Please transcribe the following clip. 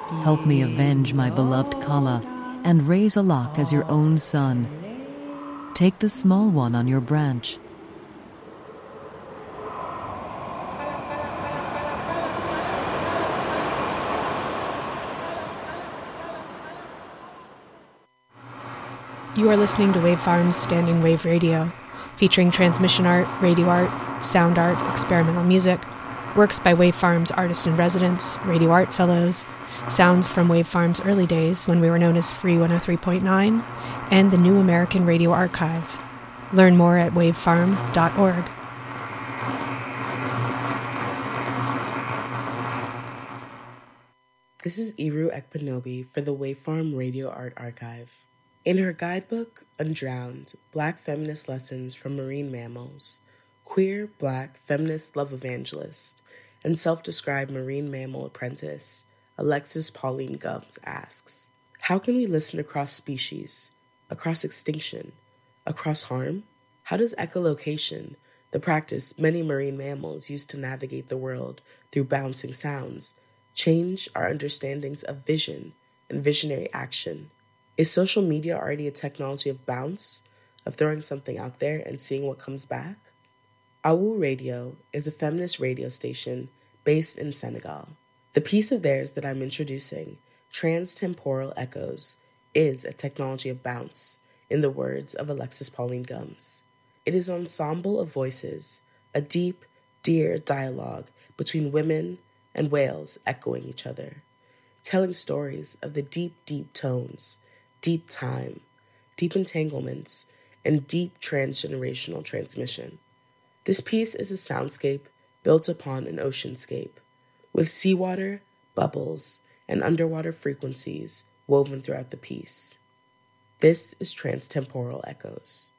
Help me avenge my beloved Kala and raise Alak as your own son. Take the small one on your branch. You are listening to Wave Farm's Standing Wave Radio, featuring transmission art, radio art, sound art, experimental music, works by Wave Farm's artist-in-residence, radio art fellows, sounds from Wave Farm's early days when we were known as Free 103.9, and the New American Radio Archive. Learn more at wavefarm.org. This is Iru Ekpanobi for the Wave Farm Radio Art Archive. In her guidebook, Undrowned, Black Feminist Lessons from Marine Mammals, queer, Black, feminist love evangelist, and self-described marine mammal apprentice, Alexis Pauline Gumbs asks, how can we listen across species, across extinction, across harm? How does echolocation, the practice many marine mammals use to navigate the world through bouncing sounds, change our understandings of vision and visionary action? Is social media already a technology of bounce, of throwing something out there and seeing what comes back? Awu Radio is a feminist radio station based in Senegal. The piece of theirs that I'm introducing, Transtemporal Echoes, is a technology of bounce, in the words of Alexis Pauline Gumbs. It is an ensemble of voices, a deep, dear dialogue between women and whales echoing each other, telling stories of the deep, deep tones, deep time, deep entanglements, and deep transgenerational transmission. This piece is a soundscape built upon an oceanscape, with seawater, bubbles, and underwater frequencies woven throughout the piece. This is Transtemporal Echoes.